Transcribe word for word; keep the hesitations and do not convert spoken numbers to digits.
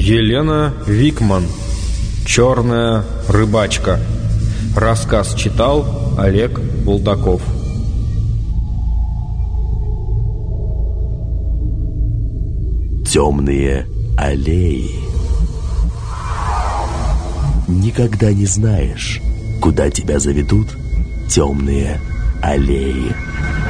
Елена Викман. «Черная рыбачка». Рассказ читал Олег Булдаков. Темные аллеи. Никогда не знаешь, куда тебя заведут темные аллеи.